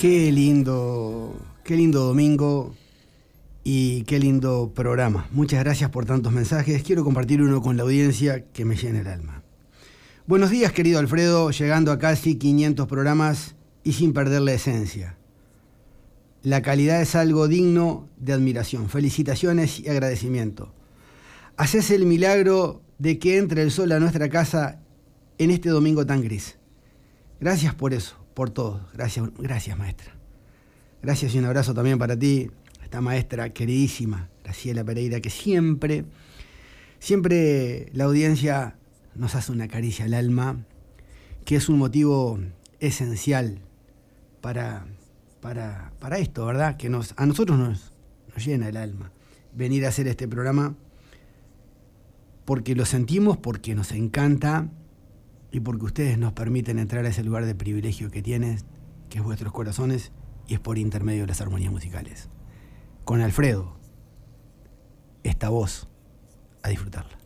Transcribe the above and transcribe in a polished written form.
Qué lindo domingo y qué lindo programa. Muchas gracias por tantos mensajes. Quiero compartir uno con la audiencia que me llena el alma. Buenos días, querido Alfredo, llegando a casi 500 programas y sin perder la esencia. La calidad es algo digno de admiración. Felicitaciones y agradecimiento. Haces el milagro de que entre el sol a nuestra casa en este domingo tan gris. Gracias por eso, por todo. Gracias, maestra. Gracias y un abrazo también para ti, esta maestra queridísima, Graciela Pereira, que siempre la audiencia nos hace una caricia al alma, que es un motivo esencial para esto, ¿verdad? Que a nosotros nos llena el alma venir a hacer este programa porque lo sentimos, porque nos encanta y porque ustedes nos permiten entrar a ese lugar de privilegio que tienen, que es vuestros corazones, y es por intermedio de las armonías musicales. Con Alfredo, esta voz, a disfrutarla.